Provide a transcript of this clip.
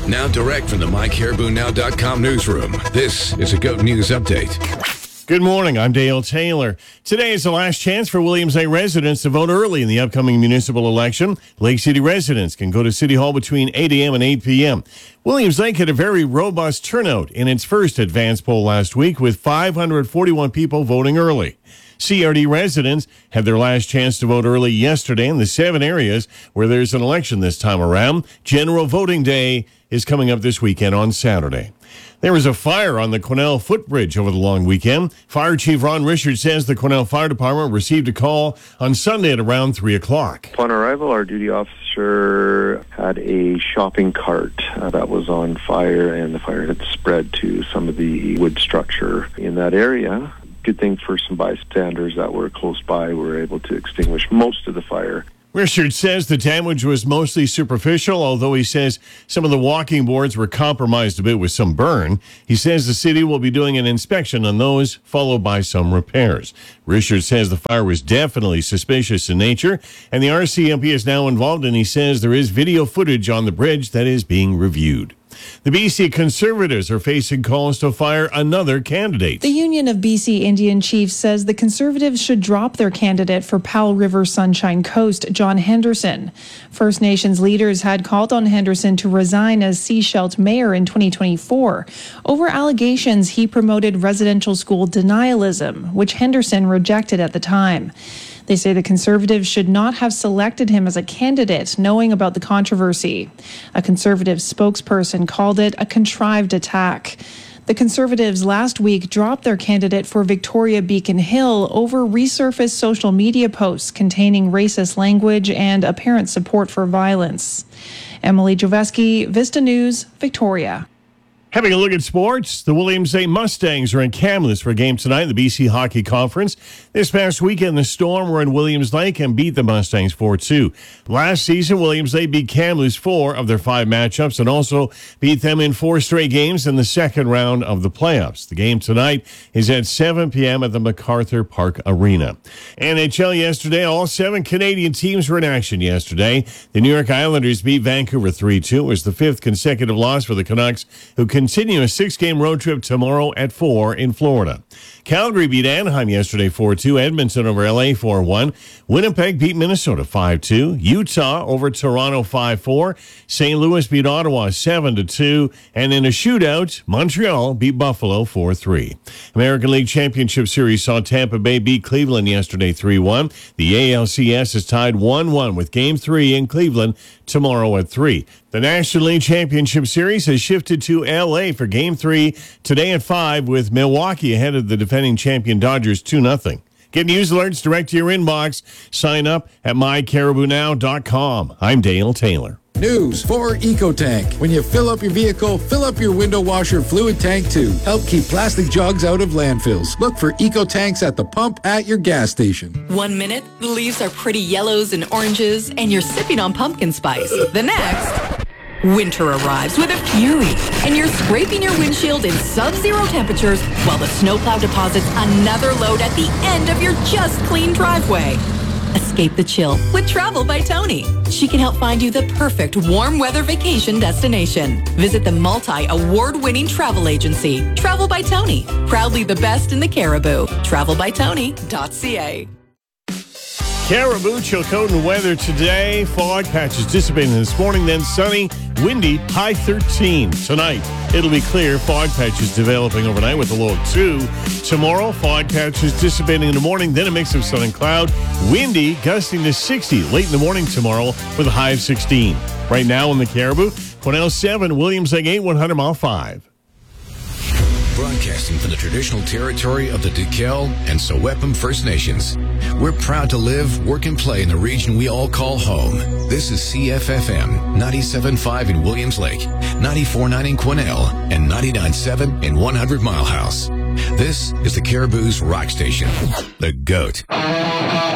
Now direct from the MyCaribouNow.com newsroom, this is a GOAT News Update. Good morning, I'm Dale Taylor. Today is the last chance for Williams Lake residents to vote early in the upcoming municipal election. Lake City residents can go to City Hall between 8 a.m. and 8 p.m. Williams Lake had a very robust turnout in its first advance poll last week, with 541 people voting early. CRD residents had their last chance to vote early yesterday in the 7 areas where there's an election this time around. General voting day is coming up this weekend on Saturday. There was a fire on the Quesnel footbridge over the long weekend. Fire Chief Ron Richard says the Quesnel Fire Department received a call on Sunday at around 3 o'clock. Upon arrival, our duty officer had a shopping cart that was on fire, and the fire had spread to some of the wood structure in that area. Good thing for some bystanders that were close by were able to extinguish most of the fire. Richard says the damage was mostly superficial, although he says some of the walking boards were compromised a bit with some burn. He says the city will be doing an inspection on those, followed by some repairs. Richard says the fire was definitely suspicious in nature, and the RCMP is now involved, and he says there is video footage on the bridge that is being reviewed. The BC Conservatives are facing calls to fire another candidate. The Union of BC Indian Chiefs says the Conservatives should drop their candidate for Powell River Sunshine Coast, John Henderson. First Nations leaders had called on Henderson to resign as Sechelt mayor in 2024 over allegations he promoted residential school denialism, which Henderson rejected at the time. They say the Conservatives should not have selected him as a candidate, knowing about the controversy. A Conservative spokesperson called it a contrived attack. The Conservatives last week dropped their candidate for Victoria Beacon Hill over resurfaced social media posts containing racist language and apparent support for violence. Emily Joveski, Vista News, Victoria. Having a look at sports, the Williams Lake Mustangs are in Kamloops for a game tonight in the BC Hockey Conference. This past weekend, the Storm were in Williams Lake and beat the Mustangs 4-2. Last season, Williams Lake beat Kamloops 4 of their 5 matchups and also beat them in 4 straight games in the second round of the playoffs. The game tonight is at 7 p.m. at the MacArthur Park Arena. NHL yesterday, all 7 Canadian teams were in action yesterday. The New York Islanders beat Vancouver 3-2. It was the 5th consecutive loss for the Canucks, who continue a 6-game road trip tomorrow at 4 in Florida. Calgary beat Anaheim yesterday 4-2. Edmonton over LA 4-1. Winnipeg beat Minnesota 5-2. Utah over Toronto 5-4. St. Louis beat Ottawa 7-2. And in a shootout, Montreal beat Buffalo 4-3. American League Championship Series saw Tampa Bay beat Cleveland yesterday 3-1. The ALCS is tied 1-1 with Game 3 in Cleveland tomorrow at 3. The National League Championship Series has shifted to L.A. for Game 3 today at 5, with Milwaukee ahead of the defending champion Dodgers 2-0. Get news alerts direct to your inbox. Sign up at MyCaribouNow.com. I'm Dale Taylor. News for EcoTank. When you fill up your vehicle, fill up your window washer fluid tank too. Help keep plastic jugs out of landfills. Look for EcoTanks at the pump at your gas station. 1 minute, the leaves are pretty yellows and oranges, and you're sipping on pumpkin spice. The next, winter arrives with a fury, and you're scraping your windshield in sub-zero temperatures while the snowplow deposits another load at the end of your just clean driveway. Escape the chill with Travel by Tony. She can help find you the perfect warm weather vacation destination. Visit the multi-award-winning travel agency, Travel by Tony. Proudly the best in the Cariboo. TravelByTony.ca. Caribou, Chilcotin weather today. Fog patches dissipating this morning, then sunny, windy, high 13. Tonight, it'll be clear. Fog patches developing overnight with a low of 2. Tomorrow, fog patches dissipating in the morning, then a mix of sun and cloud. Windy, gusting to 60 late in the morning tomorrow with a high of 16. Right now in the Caribou, Quesnel 7, Williams Lake 8, 100 Mile 5. Broadcasting from the traditional territory of the Duquel and Sewepum First Nations. We're proud to live, work, and play in the region we all call home. This is CFFM 97.5 in Williams Lake, 94.9 in Quesnel, and 99.7 in 100 Mile House. This is the Caribou's rock station, the GOAT.